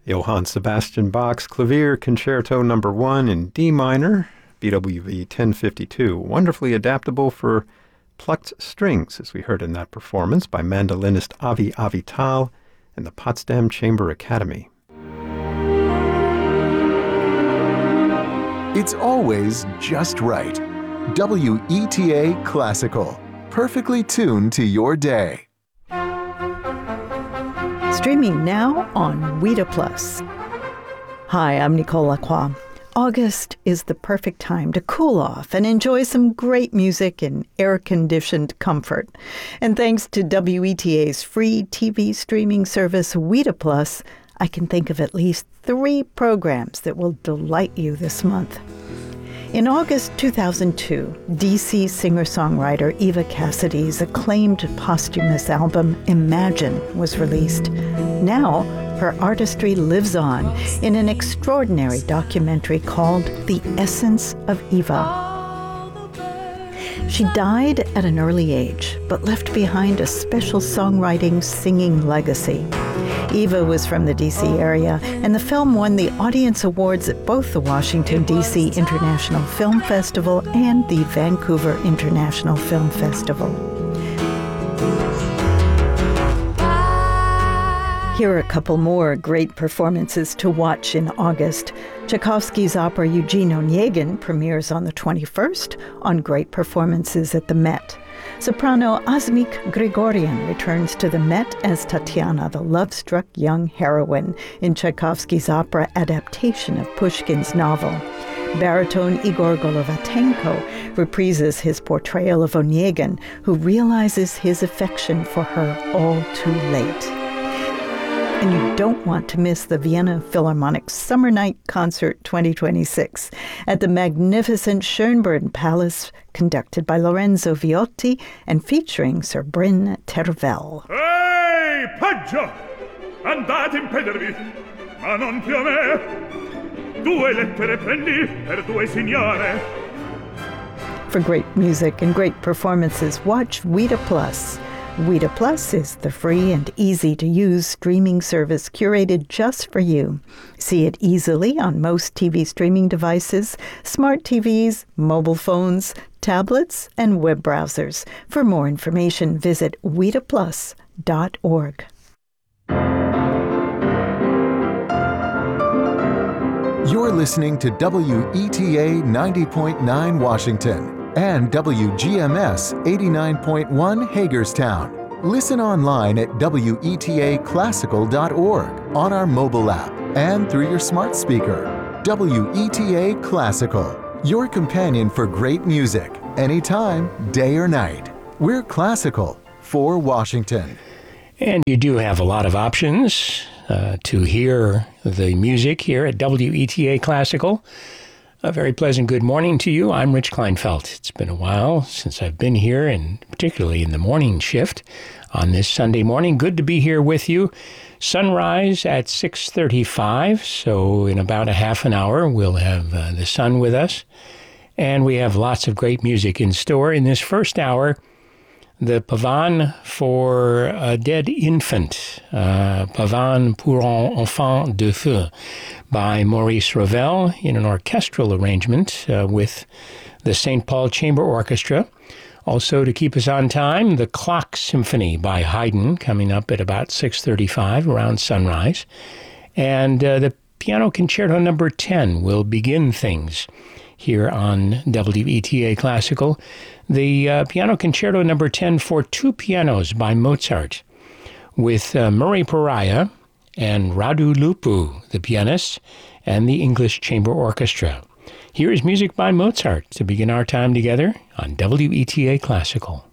Johann Sebastian Bach's Clavier Concerto No. 1 in D minor, BWV 1052, wonderfully adaptable for plucked strings, as we heard in that performance by mandolinist Avi Avital and the Potsdam Chamber Academy. It's always just right. WETA Classical, perfectly tuned to your day. Streaming now on Weta Plus. Hi, I'm Nicole Lacroix. August is the perfect time to cool off and enjoy some great music in air-conditioned comfort. And thanks to WETA's free TV streaming service Weta Plus, I can think of at least 3 programs that will delight you this month. In August 2002, DC singer-songwriter Eva Cassidy's acclaimed posthumous album, Imagine, was released. Now, her artistry lives on in an extraordinary documentary called The Essence of Eva. She died at an early age, but left behind a special songwriting, singing legacy. Eva was from the D.C. area, and the film won the Audience Awards at both the Washington, D.C. International Film Festival and the Vancouver International Film Festival. Here are a couple more great performances to watch in August. Tchaikovsky's opera Eugene Onegin premieres on the 21st on Great Performances at the Met. Soprano Asmik Grigorian returns to the Met as Tatiana, the love-struck young heroine in Tchaikovsky's opera adaptation of Pushkin's novel. Baritone Igor Golovatenko reprises his portrayal of Onegin, who realizes his affection for her all too late. And you don't want to miss the Vienna Philharmonic Summer Night Concert 2026 at the magnificent Schönbrunn Palace, conducted by Lorenzo Viotti and featuring Sir Bryn Tervel. Ehi, peggio! Andate in pedervi, ma non più a me! 2 lettere prendi per 2 signore. For great music and great performances, watch Weta Plus. Weta Plus is the free and easy-to-use streaming service curated just for you. See it easily on most TV streaming devices, smart TVs, mobile phones, tablets, and web browsers. For more information, visit wetaplus.org. You're listening to WETA 90.9 Washington and WGMS 89.1 Hagerstown. Listen online at WETAclassical.org, on our mobile app, and through your smart speaker. WETA Classical, your companion for great music, anytime, day or night. We're classical for Washington. And you do have a lot of options to hear the music here at WETA Classical. A very pleasant good morning to you. I'm Rich Kleinfeld. It's been a while since I've been here, and particularly in the morning shift on this Sunday morning. Good to be here with you. Sunrise at 6:35, so in about a half an hour we'll have the sun with us. And we have lots of great music in store. In this first hour, the Pavane for a Dead Infant, Pavane pour un enfant de feu, by Maurice Ravel in an orchestral arrangement with the St. Paul Chamber Orchestra. Also, to keep us on time, the Clock Symphony by Haydn, coming up at about 6:35, around sunrise. And the Piano Concerto No. 10 will begin things here on WETA Classical. The Piano Concerto No. 10 for 2 pianos by Mozart, with Murray Pariah and Radu Lupu, the pianist, and the English Chamber Orchestra. Here is music by Mozart to begin our time together on WETA Classical.